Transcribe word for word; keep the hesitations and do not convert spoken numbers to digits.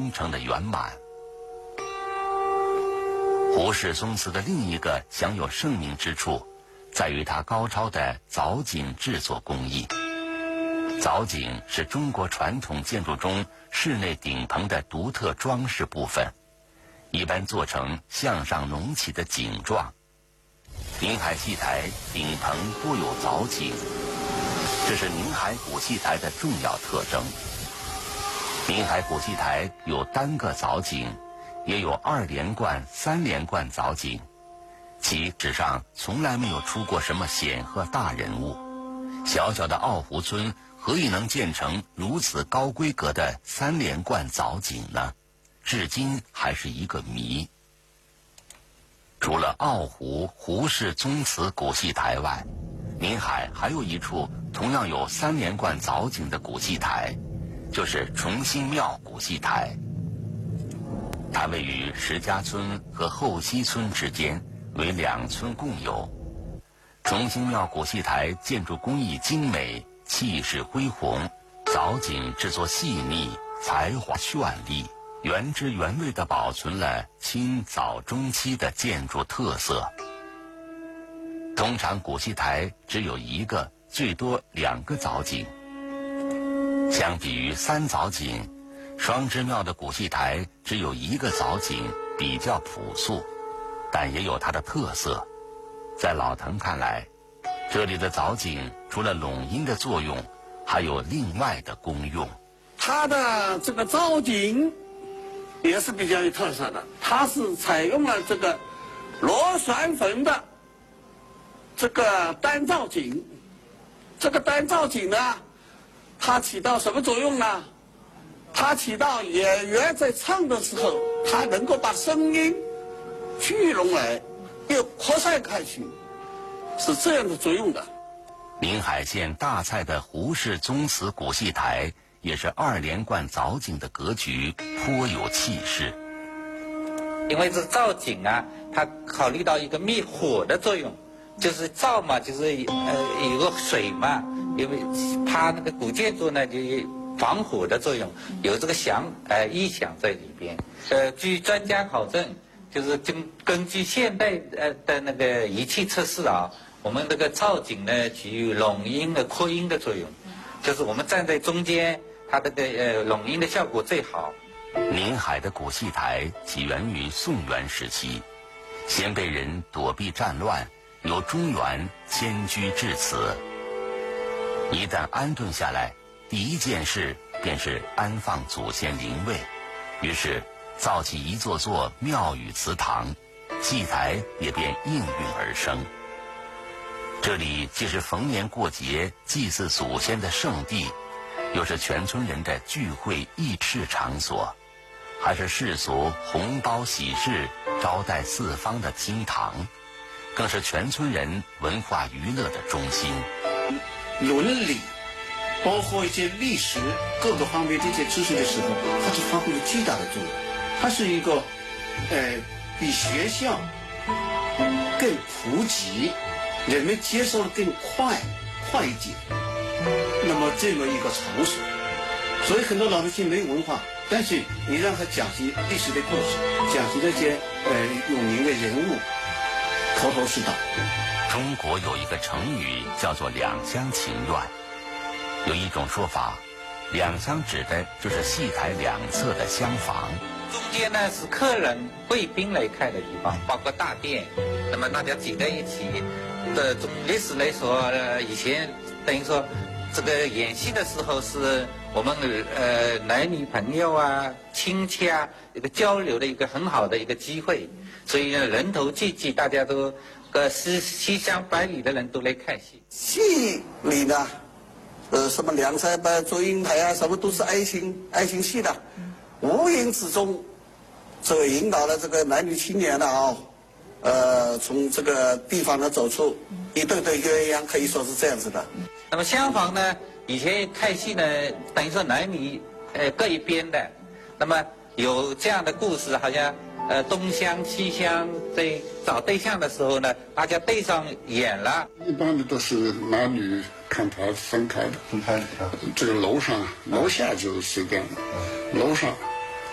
工程的圆满。胡氏宗祠的另一个享有盛名之处，在于它高超的藻井制作工艺。藻井是中国传统建筑中室内顶棚的独特装饰部分，一般做成向上隆起的井状。宁海戏台顶棚多有藻井，这是宁海古戏台的重要特征。宁海古戏台有单个藻井，也有二连贯、三连贯藻井，其史上从来没有出过什么显赫大人物。小小的奥湖村何以能建成如此高规格的三连贯藻井呢？至今还是一个谜。除了奥湖胡氏宗祠古戏台外，宁海还有一处同样有三连贯藻井的古戏台，就是崇兴庙古戏台。它位于石家村和后溪村之间，为两村共有。崇兴庙古戏台建筑工艺精美，气势恢宏，藻井制作细腻，才华绚丽，原汁原味地保存了清早中期的建筑特色。通常古戏台只有一个，最多两个藻井。相比于三藻井，双之庙的古戏台只有一个藻井，比较朴素，但也有它的特色。在老滕看来，这里的藻井除了拢音的作用，还有另外的功用。 它的这个藻井也是比较有特色的，它是采用了这个螺旋纹的这个单藻井。这个单藻井呢，它起到什么作用呢？它起到演员在唱的时候，它能够把声音聚拢来，又扩散开去，是这样的作用的。 宁海县大蔡的胡氏宗祠古戏台也是二连贯藻井的格局，颇有气势。 因为这藻井啊，它考虑到一个灭火的作用，就是藻嘛，就是呃有个水嘛，因为它那个古建筑呢就防火的作用，有这个响呃意响在里边。呃，据专家考证，就是根根据现代呃的那个仪器测试啊，我们这个藻井呢起于拢音的扩音的作用，就是我们站在中间，它这个呃拢音的效果最好。 宁海的古戏台起源于宋元时期，先辈人躲避战乱，由中原迁居至此。一旦安顿下来，第一件事便是安放祖先灵位，于是造起一座座庙宇祠堂，戏台也便应运而生。这里既是逢年过节祭祀祖先的圣地，又是全村人的聚会议事场所，还是世俗红包喜事招待四方的厅堂，更是全村人文化娱乐的中心。 伦理包括一些历史各个方面这些知识的时候，它是发挥了巨大的作用。它是一个呃比学校更普及，人们接受的更快快捷，那么这么一个场所。所以很多老百姓没有文化，但是你让他讲些历史的故事，讲些那些呃有名的人物，头头是道。 中国有一个成语叫做两厢情愿，有一种说法，两厢指的就是戏台两侧的厢房， 中间呢是客人贵宾来看的地方，包括大殿，那么大家挤在一起的。从历史来说，呃，以前等于说这个演戏的时候是我们呃男女朋友啊、亲戚啊一个交流的一个很好的一个机会，所以呢人头济济，大家都个西西厢百里的人都来看戏。 戏里呢，呃，什么梁山伯、祝英台啊，什么都是爱情爱情戏的，无形之中，这个引导了这个男女青年的啊、哦，呃，从这个地方呢走出一对对鸳鸯，可以说是这样子的。 那么厢房呢，以前看戏呢，等于说男女呃各一边的，那么有这样的故事，好像呃东厢西厢在找对象的时候呢，大家对上眼了。 一般的都是男女看台分开的， 分开的。 这个楼上楼下就是这样，楼上